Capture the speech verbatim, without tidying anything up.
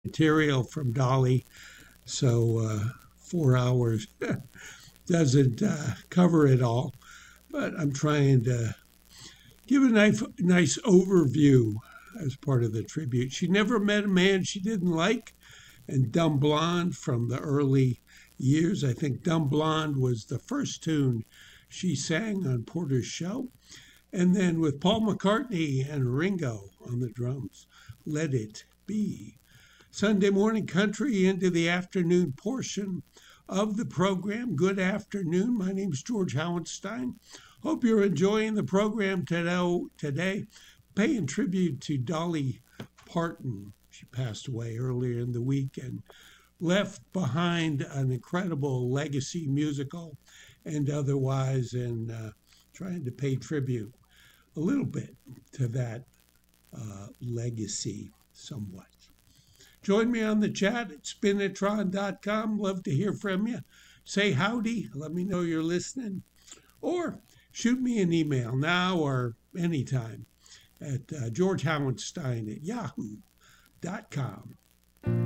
material from Dolly, so uh, four hours doesn't uh, cover it all. But I'm trying to give a nice, nice overview as part of the tribute. She never met a man she didn't like, and Dumb Blonde from the early years. I think Dumb Blonde was the first tune she sang on Porter's show. And then with Paul McCartney and Ringo on the drums, Let It Be. Sunday morning country into the afternoon portion of the program. Good afternoon. My name's George Howenstein. Hope you're enjoying the program today. Paying tribute to Dolly Parton. She passed away earlier in the week and left behind an incredible legacy, musical and otherwise, and uh, trying to pay tribute a little bit to that uh, legacy somewhat. Join me on the chat at spinitron dot com. Love to hear from you. Say howdy. Let me know you're listening. Or shoot me an email now or anytime at uh, George Howenstein at yahoo dot com.